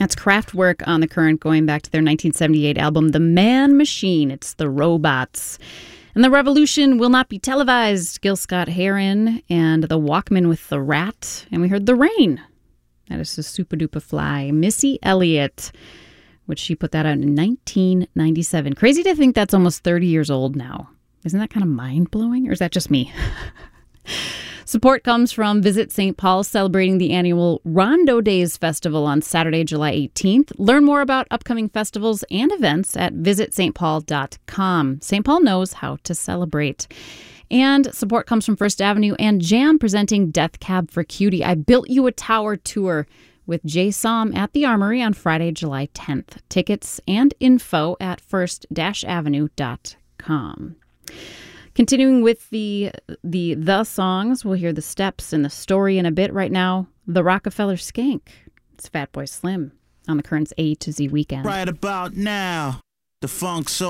That's Kraftwerk on The Current, going back to their 1978 album, The Man Machine. It's the Robots. And The Revolution Will Not Be Televised, Gil Scott-Heron, and The Walkman with the Rat. And we heard The Rain. That is the Super Duper Fly. Missy Elliott, which she put that out in 1997. Crazy to think that's almost 30 years old now. Isn't that kind of mind-blowing? Or is that just me? Support comes from Visit St. Paul, celebrating the annual Rondo Days Festival on Saturday, July 18th. Learn more about upcoming festivals and events at visitstpaul.com. St. Paul knows how to celebrate. And support comes from First Avenue and Jam, presenting Death Cab for Cutie. I Built You a Tower tour with Jay Som at the Armory on Friday, July 10th. Tickets and info at first-avenue.com. Continuing with the songs, we'll hear The Steps and The Story in a bit. Right now, The Rockefeller Skank. It's Fatboy Slim on The Current's A to Z Weekend. Right about now, the Funk Soul